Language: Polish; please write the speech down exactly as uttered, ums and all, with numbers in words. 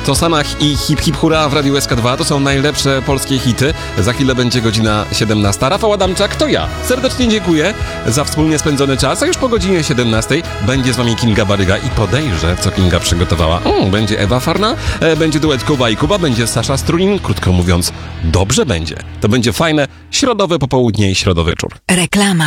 To Samach i Hip Hip Hura w Radiu S K dwa. To są najlepsze polskie hity. Za chwilę będzie godzina siedemnasta. Rafał Adamczak, to ja. Serdecznie dziękuję za wspólnie spędzony czas, a już po godzinie siedemnastej będzie z wami Kinga Baryga i podejrzę, co Kinga przygotowała. Mm, będzie Ewa Farna, e, będzie duet Kuba i Kuba, będzie Sasza Strunin. Krótko mówiąc, dobrze będzie. To będzie fajne środowe popołudnie i środowy wieczór. Reklama.